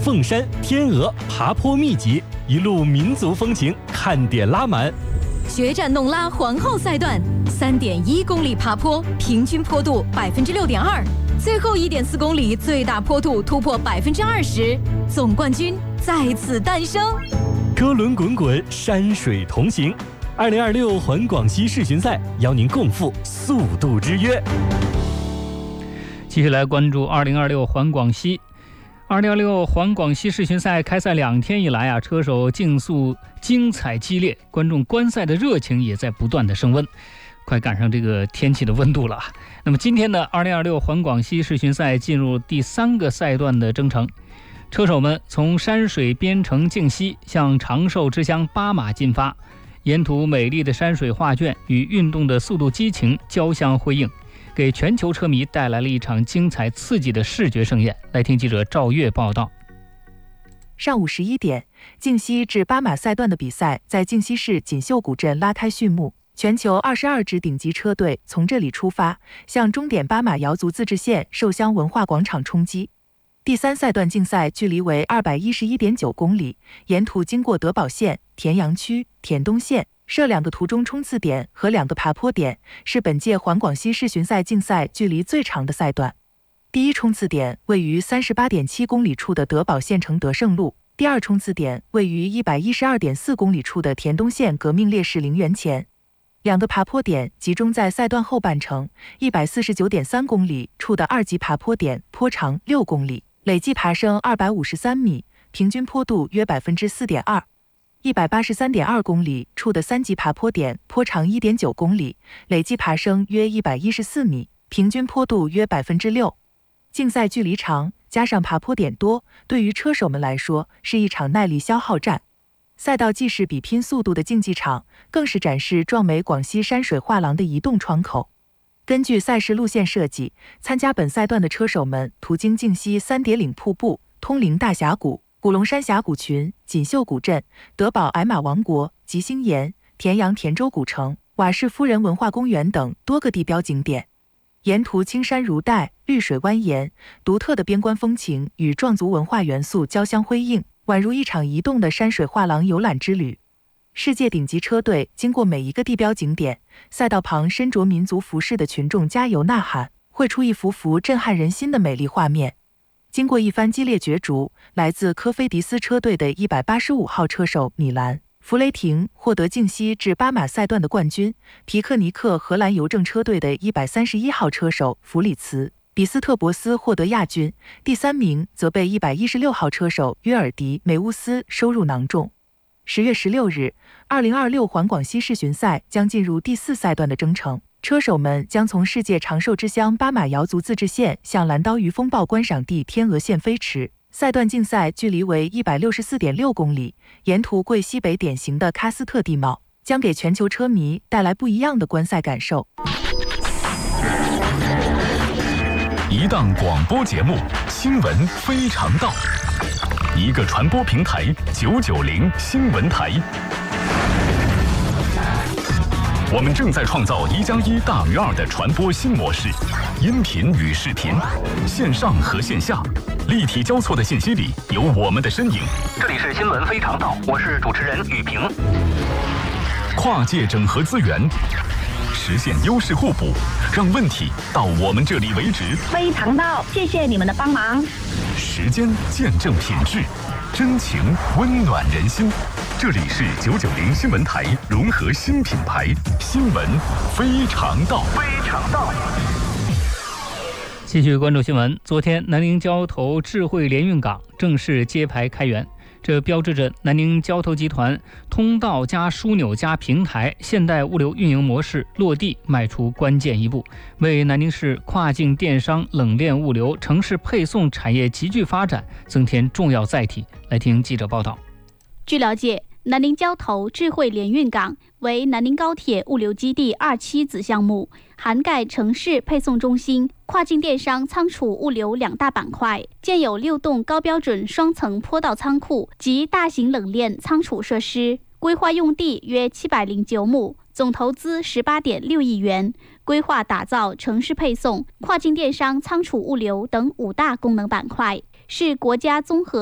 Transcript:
凤山、天鹅爬坡密集，一路民族风情，看点拉满。 决战弄拉皇后赛段，3.1公里爬坡，平均坡度6.2%，最后1.4公里最大坡度突破20%，总冠军在此诞生。 车轮滚滚，山水同行。2026环广西世巡赛邀您共赴速度之约。 继续来关注2026环广西。2026环广西世巡赛开赛2天以来车手竞速精彩激烈，观众观赛的热情也在不断的升温，快赶上这个天气的温度了。那么今天的2026环广西世巡赛进入第3个赛段的征程，车手们从山水边城靖西向长寿之乡巴马进发，沿途美丽的山水画卷与运动的速度激情交相辉映，给全球车迷带来了一场精彩刺激的视觉盛宴。来听记者赵月报道。 上午11点，靖西至巴马赛段的比赛在靖西市锦绣古镇拉开序幕，全球22支顶级车队从这里出发，向终点巴马瑶族自治县寿乡文化广场冲击。第3赛段竞赛距离为211.9公里，沿途经过德保县、田阳区、田东县，设2个途中冲刺点和2个爬坡点，是本届环广西世巡赛竞赛距离最长的赛段。第1冲刺点位于38.7公里处的德保县城德胜路，第2冲刺点位于112.4公里处的田东县革命烈士陵园前。2个爬坡点集中在赛段后半程，149.3公里处的2级爬坡点坡长6公里，累计爬升253米，平均坡度约4.2%。183.2公里处的3级爬坡点坡长1.9公里，累计爬升约114米，平均坡度约6%。竞赛距离长，加上爬坡点多，对于车手们来说是一场耐力消耗战。赛道既是比拼速度的竞技场，更是展示壮美广西山水画廊的移动窗口。根据赛事路线设计，参加本赛段的车手们途经靖西3叠岭瀑布、通灵大峡谷、古龙山峡谷群、锦绣古镇、德保矮马王国、吉星岩、田阳田州古城、瓦市夫人文化公园等多个地标景点。沿途青山如黛，绿水蜿蜒，独特的边关风情与壮族文化元素交相辉映，宛如一场移动的山水画廊游览之旅。世界顶级车队经过每一个地标景点，赛道旁身着民族服饰的群众加油呐喊，绘出一幅幅震撼人心的美丽画面。经过一番激烈角逐，来自科菲迪斯车队的185号车手米兰·弗雷廷获得靖西至巴马赛段的冠军，皮克尼克荷兰邮政车队的131号车手弗里茨·比斯特博斯获得亚军，第3名则被116号车手约尔迪·梅乌斯收入囊中。10月16日，2026环广西世巡赛将进入第4赛段的征程，车手们将从世界长寿之乡巴马瑶族自治县向蓝刀鱼风暴观赏地天鹅县飞驰。赛段竞赛距离为164.6公里，沿途桂西北典型的喀斯特地貌，将给全球车迷带来不一样的观赛感受。 一档广播节目，新闻非常道；一个传播平台，990新闻台。我们正在创造1+1大于2的传播新模式，音频与视频，线上和线下，立体交错的信息里有我们的身影。 这里是新闻非常道，我是主持人雨平。 跨界整合资源，实现优势互补，让问题到我们这里为止。 非常道，谢谢你们的帮忙。 时间见证品质，真情温暖人心。这里是990新闻台融合新品牌，新闻非常道， 非常道。 继续关注新闻。昨天，南宁交投智慧联运港正式揭牌开源，这标志着南宁交投集团通道加枢纽加平台现代物流运营模式落地迈出关键一步，为南宁市跨境电商、冷链物流、城市配送产业急剧发展增添重要载体。来听记者报道。 据了解，南宁交投智慧联运港为南宁高铁物流基地2期子项目，涵盖城市配送中心、跨境电商、仓储物流2大板块，建有6栋高标准双层坡道仓库及大型冷链仓储设施，规划用地约709亩，总投资18.6亿元，规划打造城市配送、跨境电商、仓储物流等5大功能板块，是国家综合